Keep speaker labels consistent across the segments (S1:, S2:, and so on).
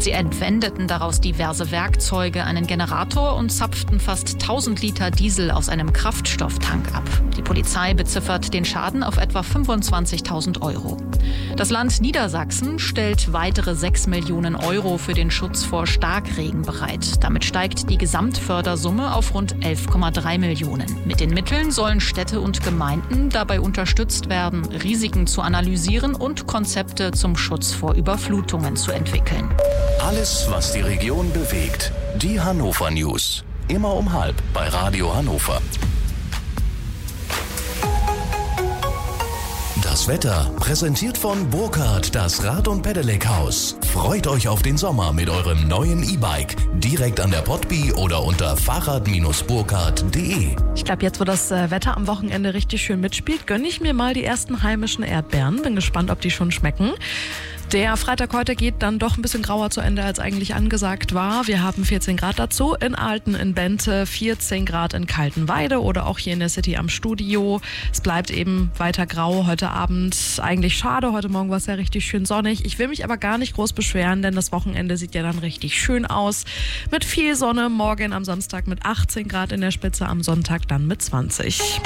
S1: Sie entwendeten daraus diverse Werkzeuge, einen Generator und zapften fast 1000 Liter Diesel aus einem Kraftstofftank ab. Die Polizei beziffert den Schaden auf etwa 25.000 Euro. Das Land Niedersachsen stellt weitere 6 Millionen Euro für den Schutz vor Starkregen bereit. Damit steigt die Gesamtfördersumme auf rund 11,3 Millionen. Mit den Mitteln sollen Städte und Gemeinden dabei unterstützt werden, Risiken zu analysieren und Konzepte zum Schutz vor Überflutungen zu entwickeln.
S2: Alles, was die Region bewegt. Die Hannover News. Immer um 12 bei Radio Hannover. Das Wetter präsentiert von Burkhardt, das Rad- und Pedelec-Haus. Freut euch auf den Sommer mit eurem neuen E-Bike. Direkt an der Potby oder unter fahrrad-burkhardt.de.
S3: Ich glaube, jetzt, wo das Wetter am Wochenende richtig schön mitspielt, gönne ich mir mal die ersten heimischen Erdbeeren. Bin gespannt, ob die schon schmecken. Der Freitag heute geht dann doch ein bisschen grauer zu Ende, als eigentlich angesagt war. Wir haben 14 Grad dazu in Alten, in Bente, 14 Grad in Kaltenweide oder auch hier in der City am Studio. Es bleibt eben weiter grau heute Abend. Eigentlich schade, heute Morgen war es ja richtig schön sonnig. Ich will mich aber gar nicht groß beschweren, denn das Wochenende sieht ja dann richtig schön aus. Mit viel Sonne, morgen am Samstag mit 18 Grad in der Spitze, am Sonntag dann mit 20.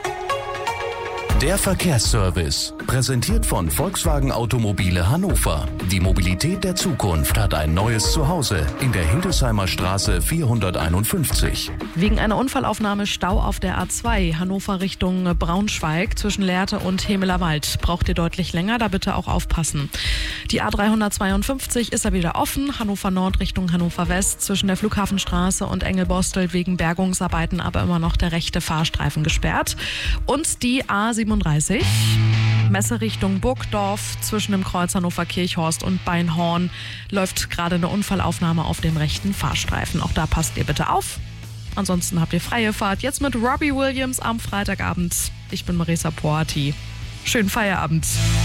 S2: Der Verkehrsservice, präsentiert von Volkswagen Automobile Hannover. Die Mobilität der Zukunft hat ein neues Zuhause in der Hildesheimer Straße 451.
S3: Wegen einer Unfallaufnahme Stau auf der A2 Hannover Richtung Braunschweig zwischen Lehrte und Hemelerwald. Braucht ihr deutlich länger, da bitte auch aufpassen. Die A352 ist ja wieder offen, Hannover Nord Richtung Hannover West zwischen der Flughafenstraße und Engelbostel wegen Bergungsarbeiten aber immer noch der rechte Fahrstreifen gesperrt. Und die A37 Messe Richtung Burgdorf zwischen dem Kreuz Hannover Kirchhorst und Beinhorn läuft gerade eine Unfallaufnahme auf dem rechten Fahrstreifen. Auch da passt ihr bitte auf. Ansonsten habt ihr freie Fahrt. Jetzt mit Robbie Williams am Freitagabend. Ich bin Marisa Poati. Schönen Feierabend.